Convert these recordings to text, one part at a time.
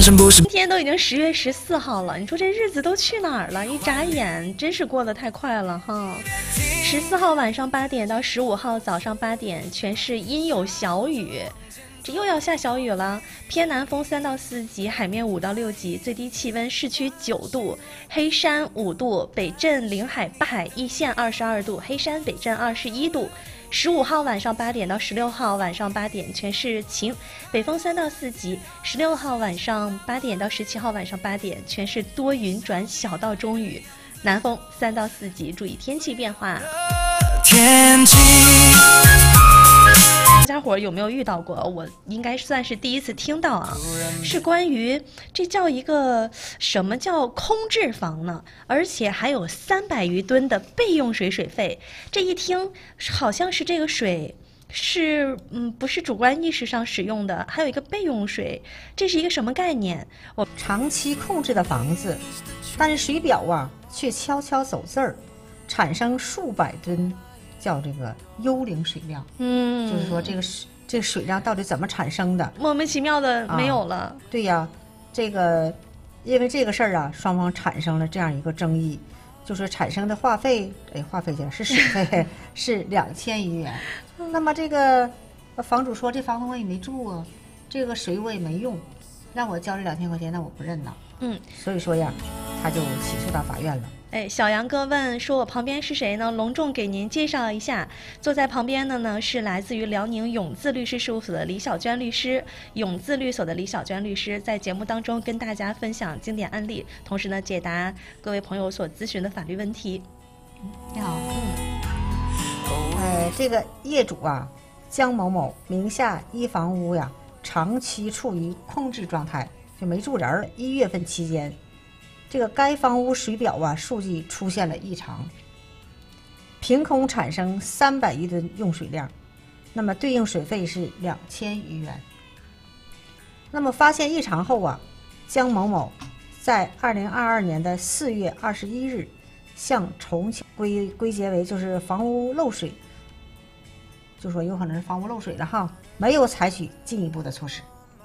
今天都已经10月14号了，你说这日子都去哪儿了？一眨眼，真是过得太快了哈。14号晚上8点到15号早上8点，全市阴有小雨。这又要下小雨了，偏南风3到4级，海面5到6级，最低气温市区9度，黑山5度，北镇、临海、灞海一线22度，黑山、北镇21度。15号晚上8点到16号晚上8点，全市晴，北风3到4级。16号晚上8点到17号晚上8点，全市多云转小到中雨，南风3到4级，注意天气变化。 天气。 大家伙有没有遇到过？我应该算是第一次听到啊，是关于这叫一个什么叫空置房呢？而且还有300余吨的备用水水费。这一听好像是这个水是不是主观意识上使用的，还有一个备用水，这是一个什么概念？我长期控制的房子，但是水表啊却悄悄走字儿，产生数百吨。叫这个幽灵水量，就是说这个水量到底怎么产生的？ 莫名其妙的没有了。 对呀，这个因为这个事儿啊，双方产生了这样一个争议，就是产生的话费去是水费是2000余元。那么这个房主说这房子我也没住啊，这个水我也没用，让我交这2000块钱，那我不认呐。所以说呀，他就起诉到法院了。 小杨哥问说：“我旁边是谁呢？隆重给您介绍一下，坐在旁边的呢是来自于辽宁永字律师事务所的李小娟律师，永字律所的李小娟律师在节目当中跟大家分享经典案例，同时呢解答各位朋友所咨询的法律问题。” 你好，这个业主啊，江某某名下一房屋呀，长期处于空置状态，就没住人。1月份期间。这个该房屋水表啊数据出现了异常，凭空产生300余吨用水量，那么对应水费是2000余元。那么发现异常后啊，江某某在2022年的4月21日向重庆归结为就是房屋漏水，就说有可能是房屋漏水了哈，没有采取进一步的措施。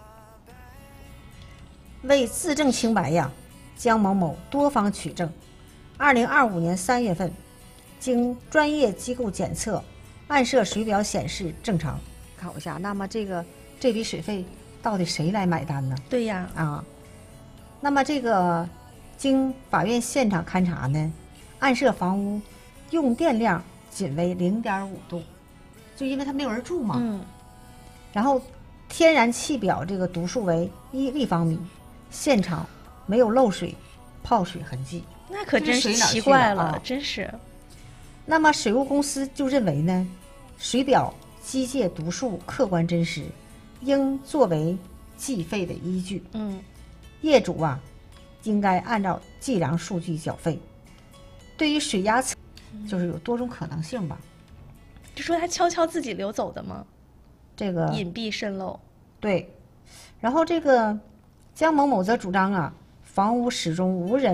为自证清白呀，江某某多方取证，2025年3月份，经专业机构检测，暗设水表显示正常。考一下，那么这笔水费到底谁来买单呢？ 对呀， 那么这个经法院现场勘查呢，暗设房屋用电量仅为0.5度，就因为它没有人住嘛。然后天然气表这个读数为1立方米，现场没有漏水、泡水痕迹， 那可真是奇怪了，真是。 那么水务公司就认为呢，水表机械读数客观真实，应作为计费的依据。业主啊，应该按照计量数据缴费。对于水压测，就是有多种可能性吧。 就说他悄悄自己流走的吗？ 这个隐蔽渗漏。 对，然后这个江某某则主张啊，房屋始终无人